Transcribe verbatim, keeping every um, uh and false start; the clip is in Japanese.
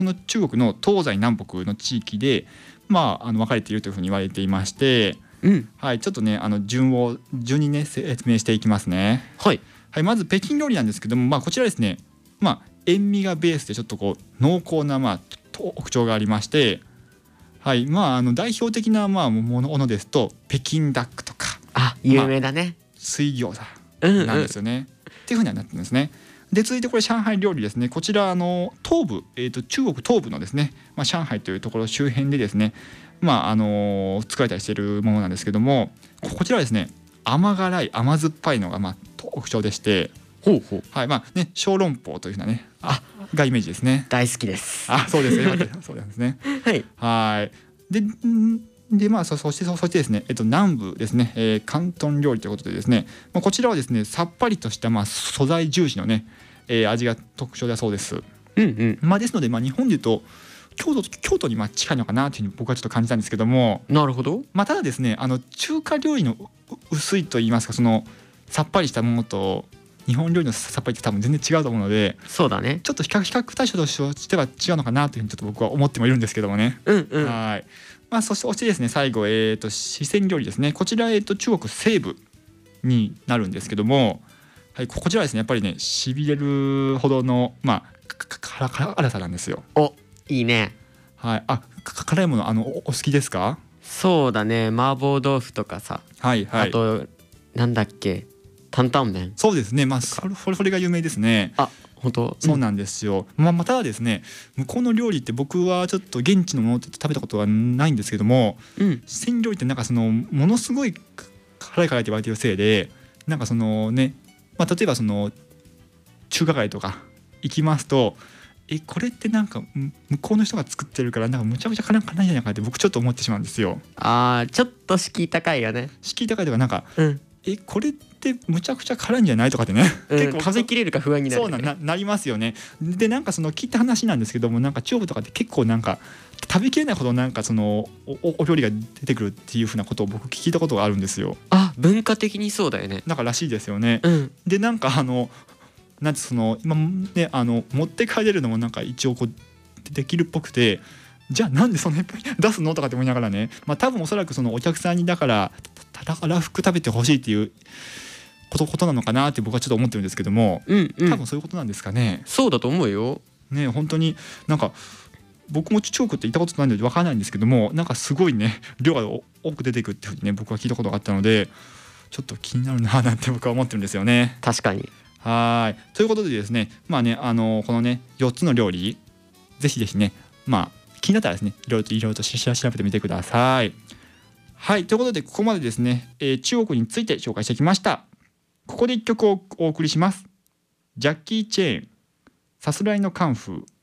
この中国の東西南北の地域で、まあ、あの分かれているというふうに言われていまして、 うんはい、ちょっとねあの順を順にね説明していきますね。 はいはい、まず北京料理なんですけども、まあ、こちらですね、まあ、塩味がベースでちょっとこう濃厚なまあ特徴がありまして、はいまあ、あの代表的なまあものですと北京ダックとかあ有名だね、まあ、 水餃うんうん子なんですよね、っていうふうにはなってるんですね。で続いてこれ上海料理ですね。こちらあの東部、えーと中国東部のですね、まあ、上海というところ周辺でですね、まああのー作られたりしているものなんですけども、こちらはですね甘辛い甘酸っぱいのがまあ特徴でして、 ほうほうはいまあね小籠包というふうなねあがイメージですね。 大好きです。 あそうですねそうなんですねはいはいででまあそそしてそしてですね、えっと、南部ですね、えー、広東料理ということでですね、まあ、こちらはですねさっぱりとしたまあ素材重視のね、えー、味が特徴だそうです。 うんうんまあ、ですので、まあ、日本でいうと京都京都にまあ近いのかなというふうに僕はちょっと感じたんですけども、 なるほど、 まあ、ただですねあの中華料理の薄いといいますかそのさっぱりしたものと日本料理のさっぱりって多分全然違うと思うので、 そうだね、 ちょっと比較比較対象としては違うのかなというふうにちょっと僕は思ってもいるんですけどもね。 うんうんはいまあ、そしてそしてですね最後、えー、と四川料理ですね。こちら、えー、と中国西部になるんですけども、はい、こちらはですねやっぱりねしびれるほどのまあ辛辛さなんですよ。 おいいね。 はい、あか辛いものあの お, お好きですか？ そうだね麻婆豆腐とかさ、 はいはい、 あとなんだっけ担々麺、 そうですねまあそれそれが有名ですね。 あ本当そうなんですよ、うんまあ、まただですね向こうの料理って僕はちょっと現地のものって食べたことはないんですけども、 うん四川料理ってなんかそのものすごい辛い辛いって言われてるせいでなんかそのね、まあ、例えばその中華街とか行きますとえこれってなんか向こうの人が作ってるからなんかむちゃくちゃ辛いんじゃないかって僕ちょっと思ってしまうんですよ。 あーちょっと敷居高いよね。 敷居高いとかなんかうんえこれってむちゃくちゃ辛いんじゃないとかってね、 うん、 結構食べきれるか不安になる、 そうな な, なりますよね。でなんかその聞いた話なんですけどもなんか中国とかって結構なんか食べきれないほどなんかその お, お料理が出てくるっていうふうなことを僕聞いたことがあるんですよ。 あ文化的にそうだよね。 なんからしいですよね。 うんでなんかあのなんてその今ねあの持って帰れるのもなんか一応こうできるっぽくてじゃあなんでそんないっぱい出すのとかって思いながらね、まあ、多分おそらくそのお客さんにだからたたらふく食べてほしいっていうことことなのかなって僕はちょっと思ってるんですけども、 うんうん、 多分そういうことなんですかね。 そうだと思うよ。 ね本当になんか僕も中国って行ったことないので分からないんですけどもなんかすごいね量が多く出てくるっていうふうにね僕は聞いたことがあったのでちょっと気になるななんて僕は思ってるんですよね。 確かに。 はいということでですねまあねあのこのねよっつの料理ぜひぜひねまあ気になったらですねいろいろといろいろと調べてみてください。はいということでここまでですね、えー、中国について紹介してきました。ここで一曲をお送りします。ジャッキー・チェーンさすらいのカンフー。